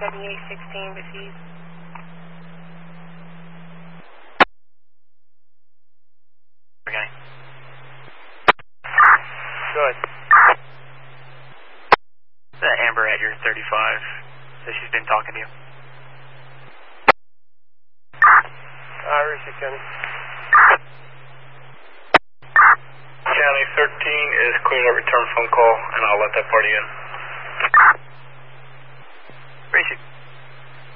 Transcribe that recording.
7816 Besiege. Okay. Go ahead. Amber at your 35, says she's been talking to you. Irish, County. County 13 is clear to return phone call, and I'll let that party in. Appreciate it.